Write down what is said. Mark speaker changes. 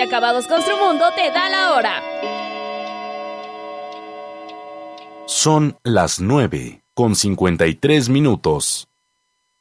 Speaker 1: Acabados con su mundo te da la hora.
Speaker 2: Son las 9:53.